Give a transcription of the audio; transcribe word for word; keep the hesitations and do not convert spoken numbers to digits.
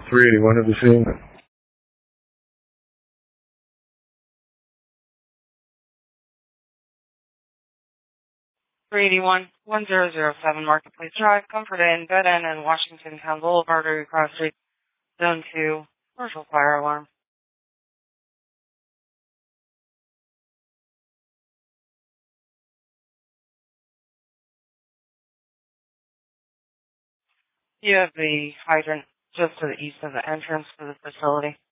three eighty-one at the scene. three eighty-one, one zero zero seven Marketplace Drive, Comfort Inn, Bed Inn, and Washington Town Boulevard, Artery Cross Street, Zone two, commercial fire alarm. You have the hydrant just to the east of the entrance to the facility.